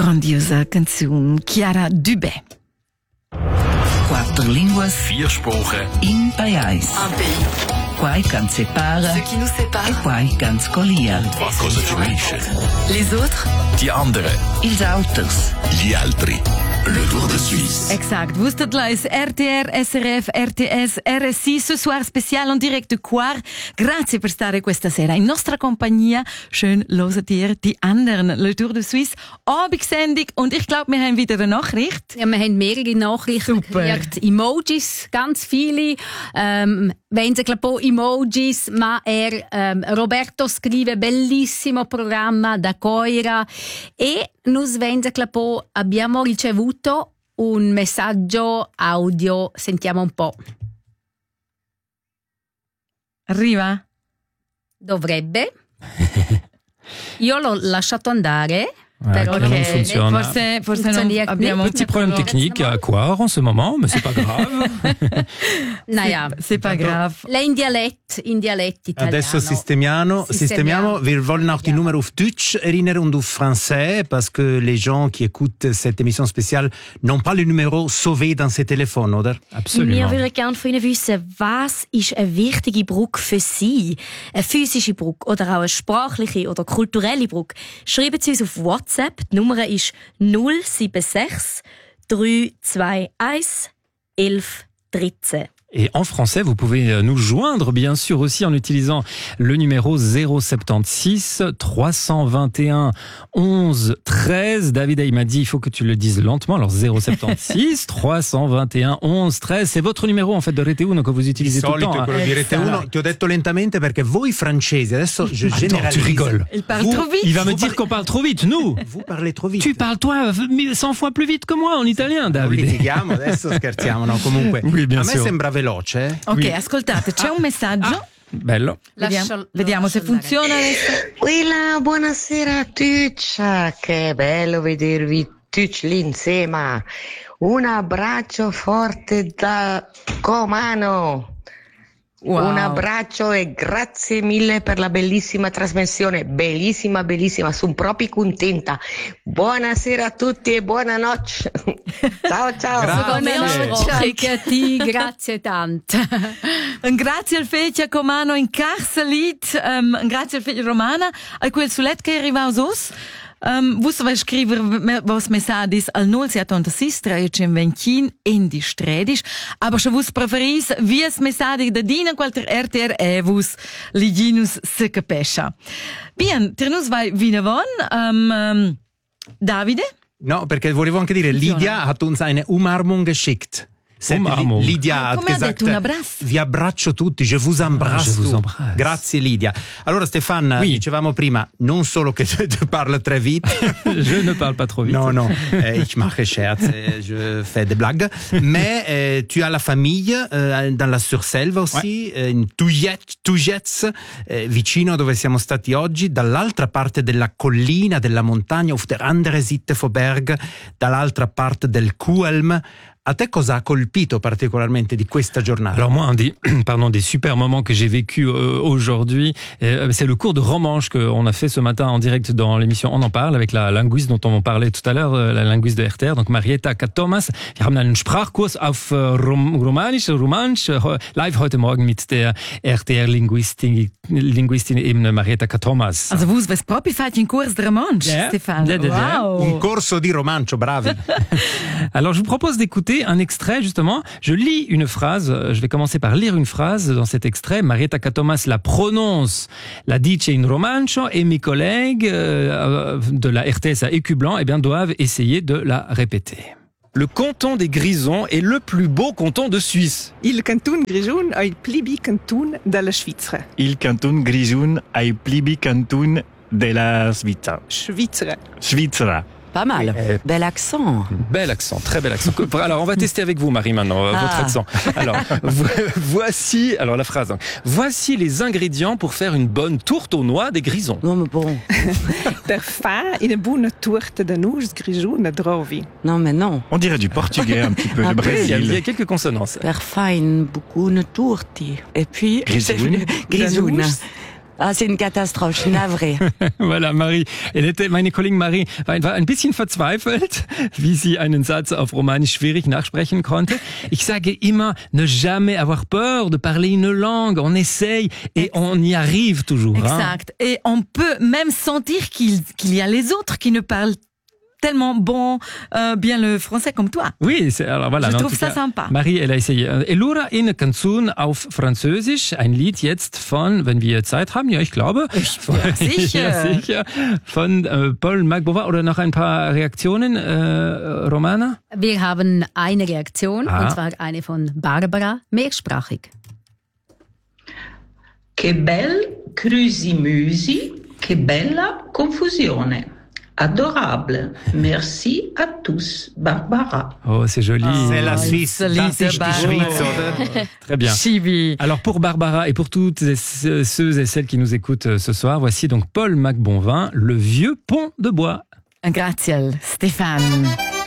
grandiosa canzone Chiara Dubé. 4 línguas, 4 Sprachen, in pajais. Un pays. Quai can separa, Ce qui nous sépare. e quai can scolia. qualcosa ci unisce. Les autres. Die anderen, Ils auters. gli altri. Le Tour de Suisse. Exact. Wusstet leis RTR, SRF, RTS, RSI, ce soir spécial en direct de Quar. Grazie per stare questa sera in nostra compagnia. Schön loset ihr die anderen. Le Tour de Suisse. Abendsendung. Und ich glaube, wir haben wieder eine Nachricht. Ja, wir haben mehrere Nachrichten Super. gekriegt. Emojis, ganz viele. Vengono po emojis, ma Roberto scrive bellissimo programma da Coira e nos vengono po abbiamo ricevuto un messaggio audio, sentiamo un po'. Arriva? Dovrebbe. Io l'ho lasciato andare. Però non funziona. Forse non abbiamo Petit problème technique à Quar en ce moment, mais c'est pas grave. Naja, C'est pas grave. lei in dialetto italiano. Adesso sistemiamo. Wir wollen auch die Nummer auf Deutsch erinnern und auf Français, parce que les gens qui écoutent cette émission spéciale n'ont pas le numéro sauvé dans ces téléphones, oder? Absolument. Wir würden gerne von Ihnen wissen, was ist eine wichtige Brücke für Sie? Eine physische Brücke oder auch eine sprachliche oder kulturelle Brücke? Schreiben Sie uns auf WhatsApp. Die Nummer ist 076 321 11 13. Et en français, vous pouvez nous joindre, bien sûr, aussi en utilisant le numéro 076 321 11 13. David, il m'a dit, il faut que tu le dises lentement. Alors, 076 321 11 13. C'est votre numéro, en fait, de Rete Uno que vous utilisez tout le temps. Quello di Rete Uno. Ti ho detto lentamente perché voi francesi, adesso je généralise. Tu rigoles. Il parle trop vite. Il va me dire qu'on parle trop vite, nous. Vous parlez trop vite. Tu parles, toi, 100 fois plus vite que moi en italien, David. Litighiamo, adesso scherziamo, no? Comunque, Oui, bien a me sûr. sembra veloce. Ok, Oui. ascoltate, c'è un messaggio. Bello. Vediamo se funziona adesso. Quella, buonasera a tutti, che bello vedervi tutti lì insieme. Un abbraccio forte da Comano. Wow. Un abbraccio e grazie mille per la bellissima trasmissione, bellissima, bellissima, sono proprio contenta. Buonasera a tutti e buonanotte. Ciao, ciao. Grazie tanto. Un grazie al fetge Comano in Carcelit, un grazie al fetge Romana, a quel sulet che arriva aus us. Vusse vai scriver vos messages al 076 320 in die Strädisch, aber schon vos preferis vies messadi da dina qualter RTR vos liginus se capescha. Bien, ternus vai vinavon, Davide? No, perché volevo anche dire, Lydia hat uns eine Umarmung geschickt. Umarmung. Lydia hat Come ha gesagt, detto, un abbraccio? vi abbraccio tutti, je vous embrasse. Je vous tout. embrasse. Grazie Lydia. Allora Stéphane, Oui. dicevamo prima, non solo che tu parli très vite. Je ne parle pas trop vite. Non, ich mache Scherz, je fais des blagues. Mais tu as la famille dans la Surselva aussi, in Tujets, vicino a dove siamo stati oggi, dall'altra parte della collina, della montagna, auf der andere Seite vom Berg, dall'altra parte del Kuelm. A te cosa ha colpito particolarmente di questa giornata? Alors moi, un des super moments que j'ai vécu aujourd'hui, c'est le cours de romanche qu'on a fait ce matin en direct dans l'émission On en parle avec la linguiste dont on parlait tout à l'heure, la linguiste de RTR, donc Marietta Thomas. Wir haben einen Sprachkurs auf Romanisch, live heute Morgen mit der RTR-Linguistin eben Marietta Thomas. Also vos ves proprio fate in cours de romanche, Yeah. Stéphane. Yeah. Wow. Un corso di romancio, bravi. Alors je vous propose d'écouter un extrait justement. Je lis une phrase, je vais commencer par lire une phrase dans cet extrait. Marietta Thomas la prononce, la dice in romancio et mes collègues de la RTS à Écublanc doivent essayer de la répéter. Le canton des Grisons est le plus beau canton de Suisse. Il canton Grigion è il plibi canton della Svizzera. Il canton Grigion è il plibi canton della Svizzera. Svizzera. Pas mal. Bel accent. Bel accent, très bel accent. Alors, on va tester avec vous, Marie, maintenant, votre accent. Alors, voici, alors la phrase. Voici les ingrédients pour faire une bonne tourte aux noix des Grisons. Non, mais bon. Per fa une bonne tourte de noix grigione drovi. Non, mais non. On dirait du portugais un petit peu, le Il y Brésil. a quelques consonances. Per fa une beaucoup une tourte. Et puis... Grigione. Grigione. Ah, c'est une catastrophe, je suis navrée. Voilà, Marie. Meine Kollegin Marie war ein bisschen verzweifelt, wie sie einen Satz auf Romanisch schwierig nachsprechen konnte. Ich sage immer, ne jamais avoir peur de parler une langue. On essaye et on y arrive toujours. Exact. Hein. Et on peut même sentir qu'il y a les autres qui ne parlent tellement bien le français comme toi. Oui, alors voilà. Je trouve ça sympa. Marie, elle a essayé. Elura in Canzun auf Französisch, ein Lied jetzt von, wenn wir Zeit haben, ja, ich glaube. Ja, sicher. Ja, sicher. Von Paul Magbova oder noch ein paar Reaktionen, Romana? Wir haben eine Reaktion, und zwar eine von Barbara, mehrsprachig. Che bel crusimüsi, che bella confusione. Adorable. Merci à tous. Barbara. Oh, c'est joli. C'est la Suisse. Das ist die Schweiz, oder? Très bien. Chibi. Alors, pour Barbara et pour toutes ceux et celles qui nous écoutent ce soir, voici donc Paul Magbonvin, Le vieux pont de bois. Grazie, Stéphane.